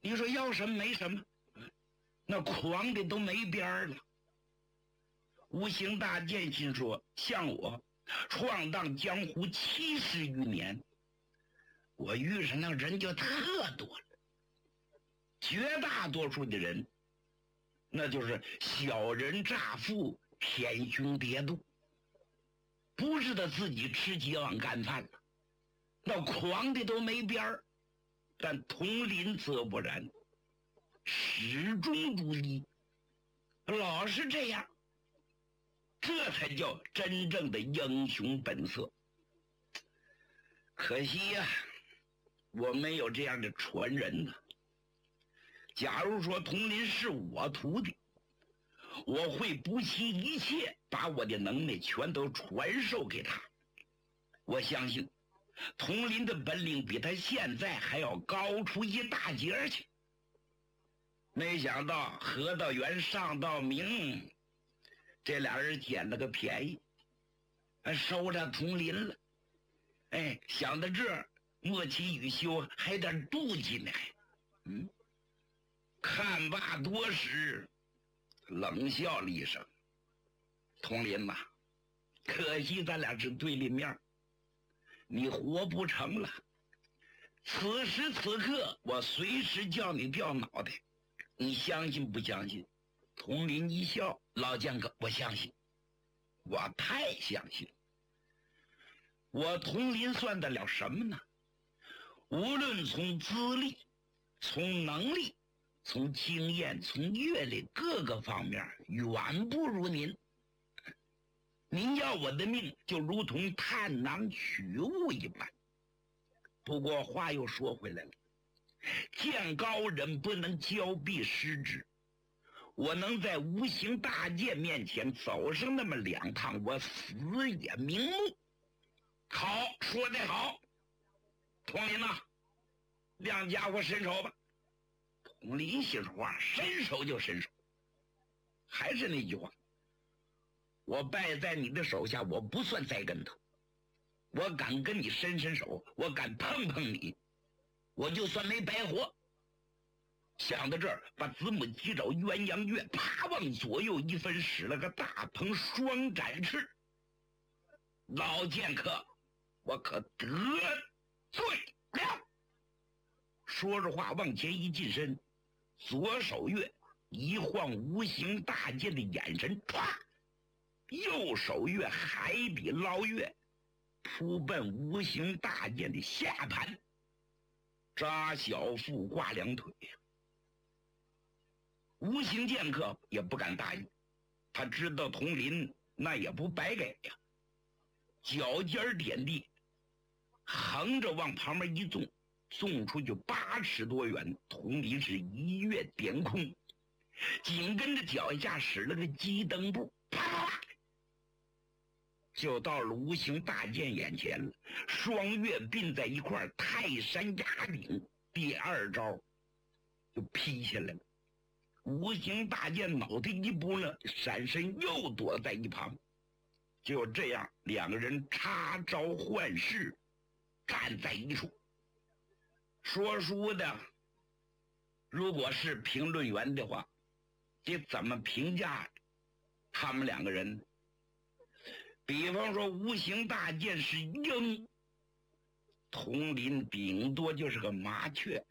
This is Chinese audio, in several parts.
你说要什么没什么，那狂的都没边儿了。无形大剑心说，像我闯荡江湖70余年，我遇上那人就特多了。绝大多数的人，那就是小人诈富，天凶跌度，不是他自己吃几碗干饭了，那狂的都没边儿。但佟林则不然，始终如一，老是这样，这才叫真正的英雄本色。可惜呀，我没有这样的传人呢。假如说佟林是我徒弟，我会不惜一切把我的能耐全都传授给他。我相信佟林的本领比他现在还要高出一大截去。没想到何道元、上道明这俩人捡了个便宜，收了佟林了。想到这儿，莫奇雨修还有点妒忌呢。看罢多时，冷笑了一声：“佟林呐，可惜咱俩是对立面，你活不成了。此时此刻，我随时叫你掉脑袋，你相信不相信？”佟林一笑：“老将哥，我相信，我太相信。我佟林算得了什么呢？无论从资历、从能力、从经验、从阅历各个方面，远不如您。您要我的命，就如同探囊取物一般。不过话又说回来了，见高人不能交臂失之。我能在无形大剑面前走上那么2趟，我死也瞑目。好，说得好，佟林呐，亮家伙伸手吧。佟林心说话，伸手就伸手。还是那句话，我败在你的手下，我不算栽跟头。我敢跟你伸手，我敢碰碰你，我就算没白活。想到这儿，把子母鸡爪鸳鸯月啪往左右一分，使了个大鹏双展翅。老剑客，我可得罪了。说着话往前一近身，左手月一晃无形大剑的眼神，唰，右手月海底捞月扑奔无形大剑的下盘。扎小腹挂2腿，无形剑客也不敢大意，他知道佟林那也不白给呀。脚尖点地，横着往旁边一纵，纵出去8尺多远。佟林是一跃点空，紧跟着脚下使了个鸡蹬步，啪，就到了无形大剑眼前了。双月并在一块，泰山压顶，第2招就劈下来了。无形大剑脑袋一步呢，闪身又躲在一旁。就这样，2个人插招换式，站在一处。说书的如果是评论员的话，得怎么评价他们2个人呢？比方说无形大剑是鹰，佟林顶多就是个麻雀。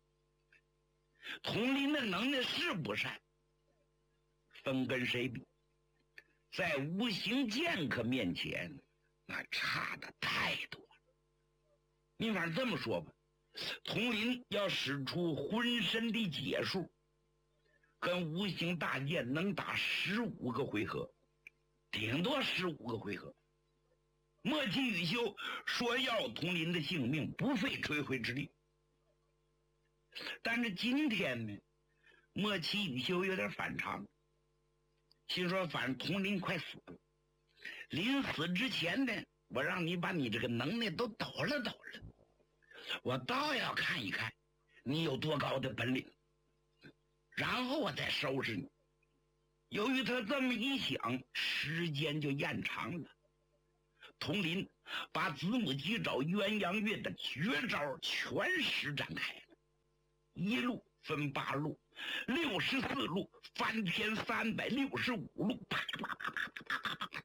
佟林的能耐是不善，分跟谁比？在无形剑客面前，那差的太多了。你反正这么说吧，佟林要使出浑身的解数，跟无形大剑能打15个回合，顶多15个回合。莫奇雨修说要佟林的性命，不费吹灰之力。但是今天呢，莫奇雨修有点反常，心说反正佟林快死了，临死之前呢，我让你把你这个能耐都抖了抖了，我倒要看一看你有多高的本领，然后我再收拾你。由于他这么一想，时间就延长了。佟林把子母鸡爪鸳鸯月的绝招全施展开了，一路分8路，64路，翻天365路，啪啪啪啪啪啪啪啪，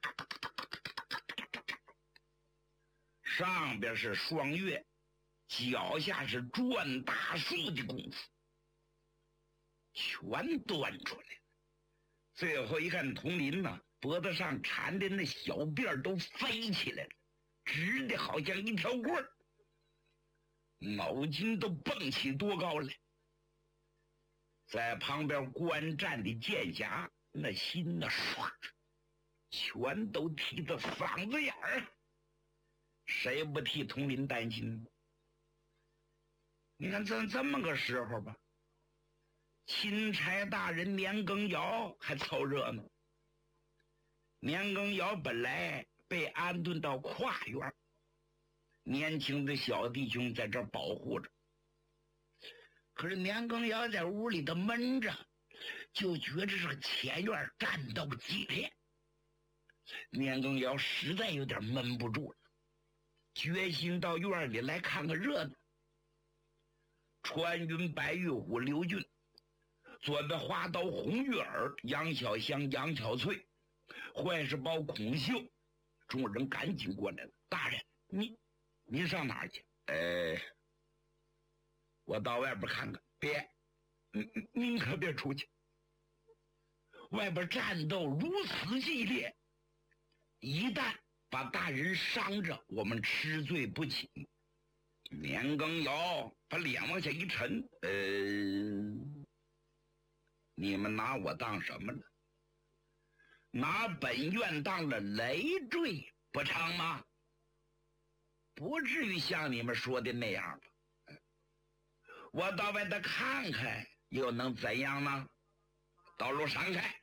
上边是双月，脚下是转大树的功夫，全端出来了。最后一看，佟林呐，脖子上缠的那小辫都飞起来了，直的好像一条棍儿，脑筋都蹦起多高来。在旁边观战的剑侠，那心呐唰，全都提到嗓子眼儿。谁不替佟林担心？你看这么个时候吧，钦差大人年羹尧还凑热闹。年羹尧本来被安顿到跨院，年轻的小弟兄在这儿保护着。可是年羹尧在屋里头闷着，就觉着是前院战斗激烈。年羹尧实在有点闷不住了，决心到院里来看看热闹。穿云白玉虎刘俊，左边花刀红玉儿，杨小香杨巧翠，坏事包孔秀，众人赶紧过来了。大人，您上哪儿去？我到外边看看。别，您可别出去。外边战斗如此激烈，一旦把大人伤着，我们吃罪不起。年羹尧把脸往下一沉，你们拿我当什么了？拿本院当了累赘不成吗？不至于像你们说的那样吧？我到外头看看，又能怎样呢？道路闪开，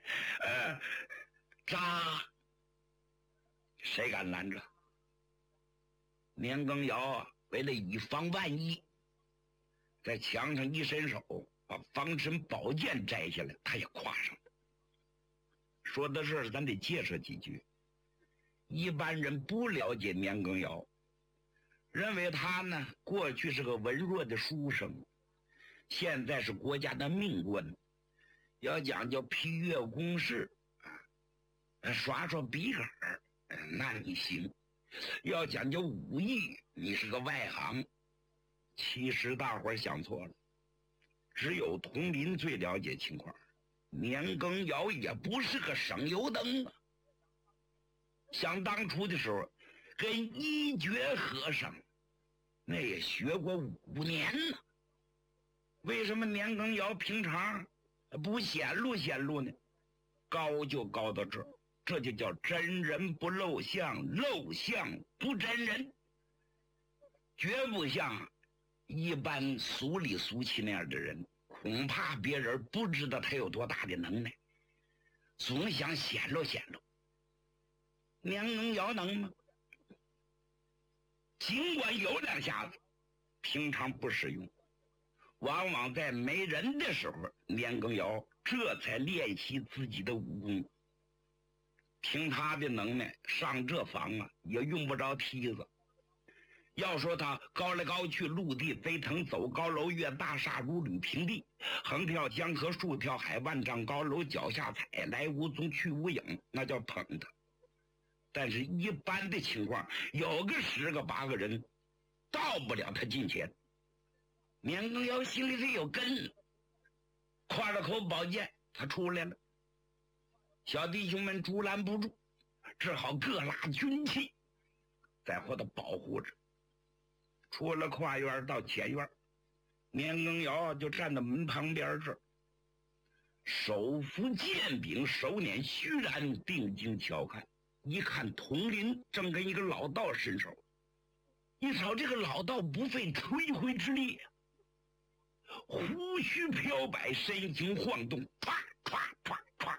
扎！谁敢拦着？年羹尧为了以防万一，在墙上一伸手，把防身宝剑摘下来，他也挎上了。说到这儿，咱得介绍几句。一般人不了解年羹尧，认为他呢过去是个文弱的书生，现在是国家的命官，要讲究批阅公事耍耍笔杆儿，那你行；要讲究武艺，你是个外行。其实大伙儿想错了，只有佟林最了解情况。年羹尧也不是个省油灯啊。想当初的时候，跟一觉和尚那也学过5年呢。为什么年羹尧平常不显露呢？高就高到这儿，这就叫真人不露相，露相不真人，绝不像一般俗里俗气那样的人。恐怕别人不知道他有多大的能耐，总想显露。年羹尧能吗？尽管有2下子，平常不使用，往往在没人的时候，年羹尧这才练习自己的武功。听他的能耐，上这房也用不着梯子。要说他高来高去，陆地飞腾，走高楼越大厦如履平地，横跳江河，竖跳海，万丈高楼脚下踩，来无踪去无影，那叫捧他。但是一般的情况，有个10个8个人到不了他近前。年羹尧心里头有根，挎了口宝剑，他出来了。小弟兄们阻拦不住，只好各拉军器，在后头保护着。出了跨院到前院，年羹尧就站在门旁边这儿，手扶剑柄，手捻虚髯，定睛瞧看。一看佟林正跟一个老道伸手，一瞅这个老道不费吹灰之力，胡须飘摆，身形晃动，唰唰唰唰。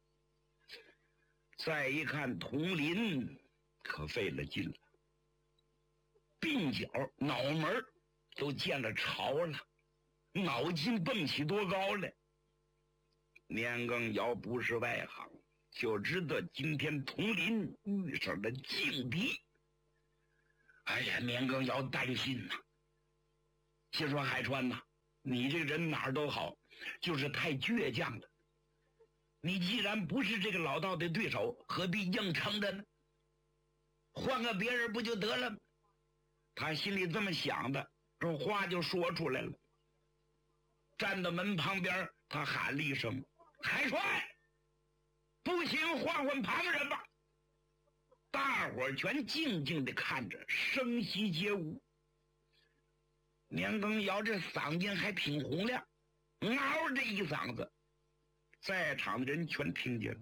再一看佟林可费了劲了，鬓角脑门都见了潮了，脑筋蹦起多高来。年羹尧不是外行，就知道今天佟林遇上了劲敌。哎呀，年羹尧担心呐，心说海川呐， 你这个人哪儿都好，就是太倔强了。你既然不是这个老道的对手，何必硬撑着呢？换个别人不就得了吗？他心里这么想的，这话就说出来了。站到门旁边，他喊了一声：“海帅，不行，换换旁人吧。”大伙儿全静静地看着，声息皆无。年羹尧这嗓音还挺洪亮，嗷这一嗓子，在场的人全听见了。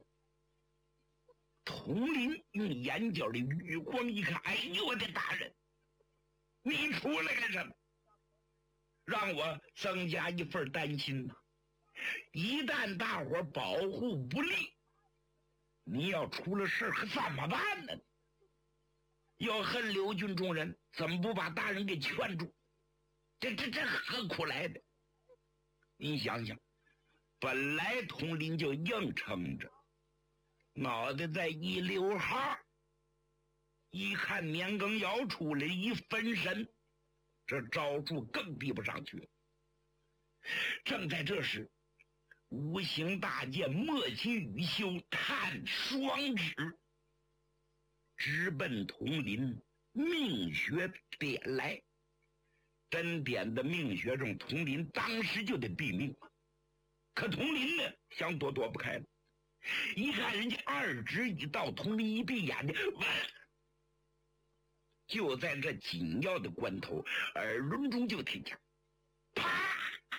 统领用眼角的余光一看，哎呦我的大人，你出来干什么？让我增加一份担心呐。一旦大伙保护不力，你要出了事可怎么办呢？要恨刘军众人，怎么不把大人给劝住？这何苦来的？你想想，本来统领就硬撑着，脑袋在一溜号，一看年羹尧出来一分神，这招数更递不上去。正在这时，无形大剑莫其羽袖探双指，直奔统领命穴点来。真点的命穴中，统领当时就得毙命了。可统领呢，想躲不开了。一看人家二指一到，统领一闭眼睛，就在这紧要的关头，耳轮中就听见啪，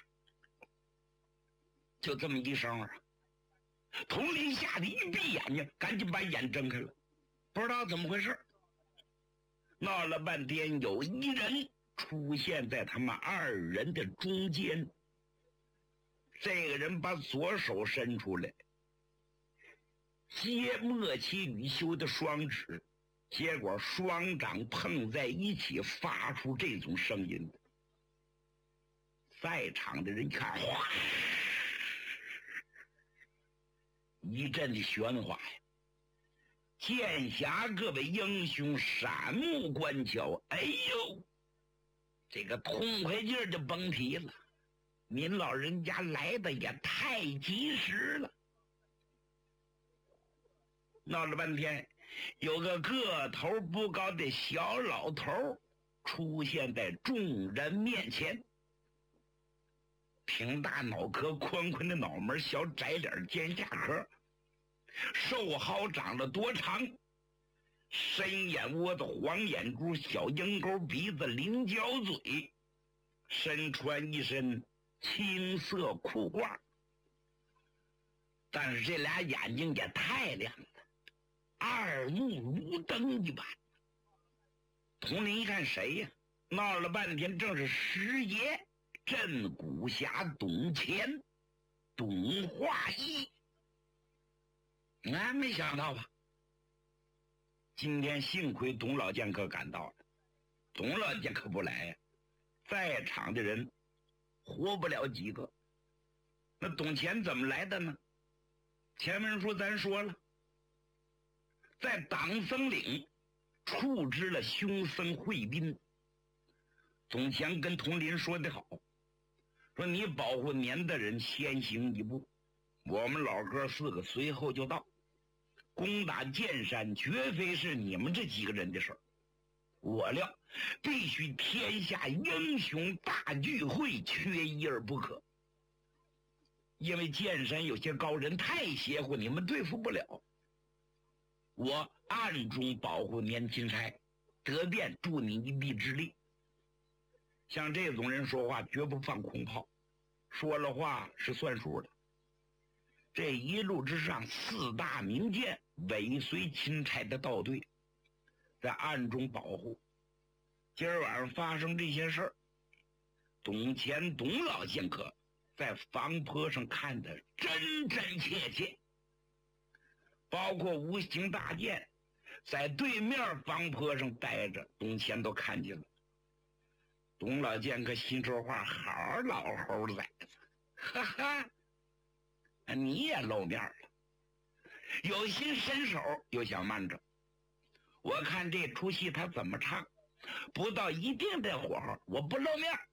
就这么一声啊！统领吓得一闭眼睛，赶紧把眼睁开了，不知道怎么回事。闹了半天，有一人出现在他们二人的中间。这个人把左手伸出来，接莫其羽袖的双指，结果双掌碰在一起，发出这种声音。在场的人看，哗，一阵的喧哗呀！剑侠各位英雄闪目观瞧，哎呦，这个痛快劲儿就甭提了。您老人家来的也太及时了。闹了半天，有个个头不高的小老头出现在众人面前。挺大脑壳，宽宽的脑门，小窄脸，尖下颏，瘦好长了多长，深眼窝子，黄眼珠，小鹰钩鼻子，菱角嘴，身穿一身青色裤褂，但是这俩眼睛也太亮了，二目如灯一般。统领一看谁呀？闹了半天，正是师爷镇古侠董乾、董化一。没想到吧？今天幸亏董老剑客赶到了，董老剑客不来呀，在场的人活不了几个。那董乾怎么来的呢？前文书咱说了，在党僧岭处置了凶僧会宾。董乾跟统领说得好，说你保护年的人先行一步，我们老哥四个随后就到。攻打剑山绝非是你们这几个人的事儿，我料必须天下英雄大聚会，缺一而不可。因为剑山有些高人太邪乎，你们对付不了。我暗中保护年钦差，得便助你一臂之力。像这种人说话绝不放空炮，说了话是算数的。这一路之上，四大名剑尾随钦差的道队，在暗中保护。今儿晚上发生这些事儿，董乾董老剑客在房坡上看得真真切切，包括无形大剑在对面房坡上待着，董乾都看见了。董老剑客心说话，好老猴崽子，哈哈，你也露面了，有心伸手又想慢着。我看这出戏他怎么唱，不到一定的火候，我不露面，